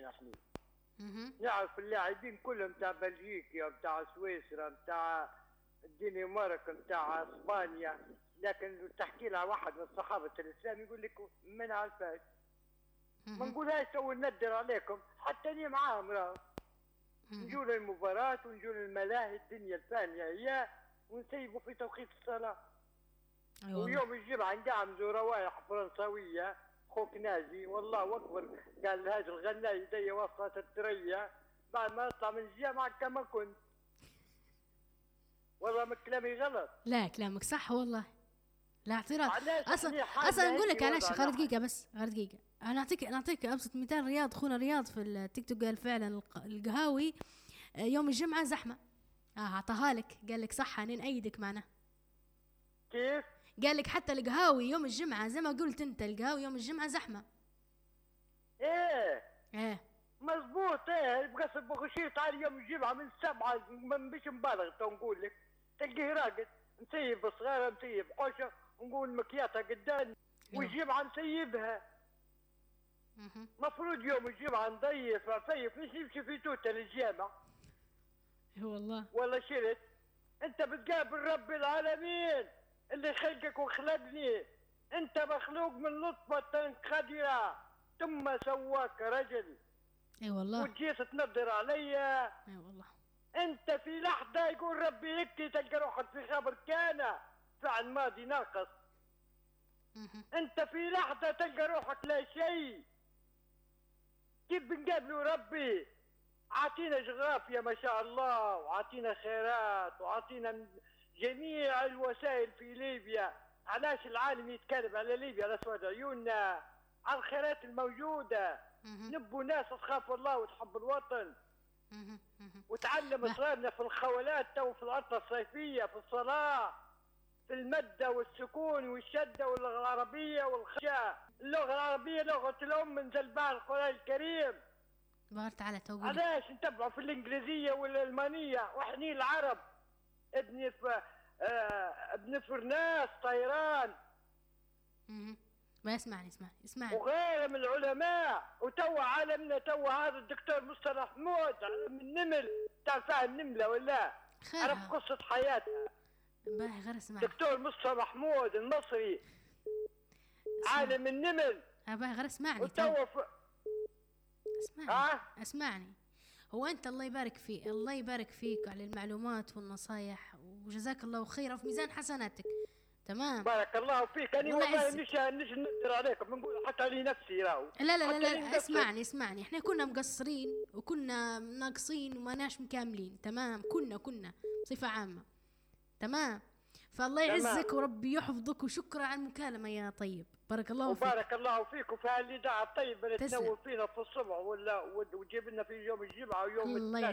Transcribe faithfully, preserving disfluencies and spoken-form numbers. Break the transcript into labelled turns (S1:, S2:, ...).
S1: سنين احنا نعرف اللاعبين كلهم بتاع بلجيكا بتاع سويسرا بتاع الدنمارك بتاع اسبانيا، لكن تحكي لها واحد من صحابه الاسلام يقول لك ما نعرفهاش. ما نقولهاش تو ندر عليكم، حتى انا معاهم راه نجوا للمباراه ونجوا للملاهي الدنيا الثانيه هي ونسيبوا في توقيت الصلاه. أيوة. ويوم الجمعه ندعمزوا روايح فرنسويه خوك ناجي والله اكبر قال هذا الغناء يدي وسط الدريه بعد ما اطلع من الجامعه كما كنت. والله ما كلامي غلط.
S2: لا كلامك صح والله، لا اعتراض. اصلا اصلا نقول لك علاش غير دقيقه بس غير دقيقه انا نعطيك نعطيك ابسط مثال. رياض خونا رياض في التيك توك قال فعلا القهاوي يوم الجمعه زحمه. اه اعطاها لك قال لك صح انا نأيدك معنا.
S1: كيف؟
S2: قال لك حتى القهاوي يوم الجمعه زي ما قلت انت القهاوي يوم الجمعه زحمه.
S1: ايه
S2: ايه
S1: مزبوط. ايه بقصد بخشيت على يوم الجمعه من سبعه مش مبالغ تو نقول لك تلقيه راقد نسيب صغيره نسيب حوشه ونقول مكياتها قدام والجمعه نسيبها. مفروض يوم الجمعه نضيف نصيف مش نمشي في توته للجامع.
S2: والله
S1: والله شرت انت بتقابل رب العالمين اللي خلقك وخلقني. انت مخلوق من نطفه خضراء ثم سواك رجل.
S2: اي والله.
S1: وجيت تنظر عليا.
S2: اي والله.
S1: انت في لحظه يقول ربي يكفي تلقى روحك في خبر كان فعل ماضي ناقص. انت في لحظه تلقى روحك لا شيء. كيف بنقابلوا ربي؟ عاطينا جغرافيا ما شاء الله وعاطينا خيرات وعاطينا جميع الوسائل في ليبيا. علاش العالم يتكلم على ليبيا على سواد عيوننا على الخيرات الموجوده؟ نبوا ناس تخاف الله وتحب الوطن وتعلم صغارنا في الخولات تو في العطله الصيفيه في الصلاه في المده والسكون والشده واللغه العربيه والخشاء. اللغه العربيه لغه الام من زلبان القران الكريم.
S2: بارك تعالى توقف.
S1: علاش نتبعوا في الانجليزيه والالمانيه واحنا العرب ابن ف... آه... ابن فرناس طيران.
S2: اها ما يسمعني اسمعني اسمعني
S1: وغيره من العلماء. وتو عالمنا تو هذا الدكتور مصطفى محمود عالم النمل تعرفها النمله ولا؟ عرف قصه حياتها.
S2: باهي غير اسمعني.
S1: دكتور مصطفى محمود المصري عالم النمل.
S2: باهي غير اسمعني.
S1: وتو ف...
S2: اسمعني آه؟ اسمعني. هو انت الله يبارك فيك الله يبارك فيك على المعلومات والنصايح وجزاك الله خيرا في ميزان حسناتك. تمام
S1: بارك الله فيك. انا والله مش مش نقدر عليكم بنقول حتى لي نفسي راهو.
S2: لا لا لا, لا اسمعني اسمعني احنا كنا مقصرين وكنا ناقصين وما ناش مكاملين. تمام كنا كنا بصفه عامه. تمام فالله يعزك وربي يحفظك وشكرا على المكالمه يا طيب. بارك الله فيك.
S1: وبارك الله فيك وفي هالإذاعة الطيبة اللي تنور فينا في الصبح ولا وتجيب لنا في يوم الجمعة ويوم